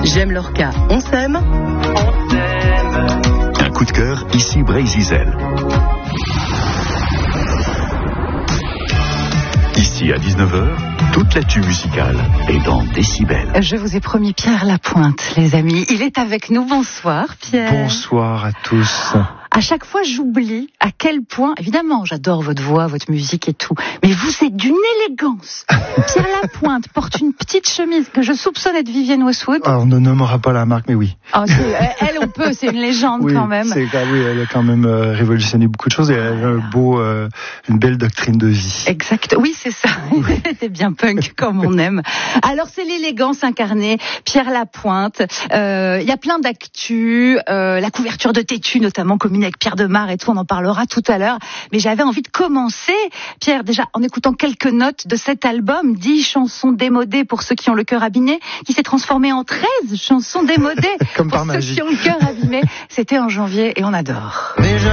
J'aime Lorca, on s'aime. Un coup de cœur, ici Bray-Zizel. Ici à 19h, toute l'actu musicale est dans Décibel. Je vous ai promis Pierre Lapointe, les amis. Il est avec nous. Bonsoir, Pierre. Bonsoir à tous. À chaque fois, j'oublie à quel point, évidemment, j'adore votre voix, votre musique et tout, mais vous êtes d'une élégance. Pierre Lapointe porte une petite chemise que je soupçonne être Vivienne Westwood. Alors, on ne nommera pas la marque, mais oui. Oh, elle, on peut, c'est une légende oui, quand même. Oui, elle a quand même révolutionné beaucoup de choses et elle a une belle doctrine de vie. Exact, oui, c'est ça. Oui. C'est bien punk comme on aime. Alors, c'est l'élégance incarnée, Pierre Lapointe. Il y a plein d'actu, la couverture de Tétu notamment, commune avec Pierre Demar et tout, on en parlera tout à l'heure. Mais j'avais envie de commencer, Pierre, déjà en écoutant quelques notes de cet album, 10 chansons démodées pour ceux qui ont le cœur abîmé, qui s'est transformé en 13 chansons démodées Comme pour par ceux magie. qui ont le cœur abîmé. C'était en janvier et on adore.